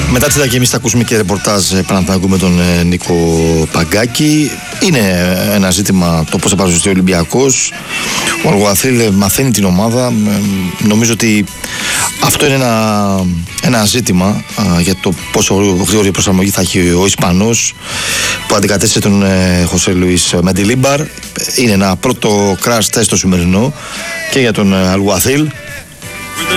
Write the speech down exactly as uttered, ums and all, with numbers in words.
Μετά τη διακαίμηση θα ακούσουμε και ρεπορτάζ Παναθηναϊκού με τον Νίκο Παγκάκη. Είναι ένα ζήτημα το πώς θα παρουσιαστεί ο Ολυμπιακός. Ο Αλγουαθίλ μαθαίνει την ομάδα. Νομίζω ότι αυτό είναι ένα, ένα ζήτημα α, για το πόσο γρήγορη προσαρμογή θα έχει ο Ισπανός που αντικατέστησε τον ε, Χωσέ Λουίς Μεντιλίμπαρ. Είναι ένα πρώτο crash test το σημερινό και για τον Αλγουαθίλ.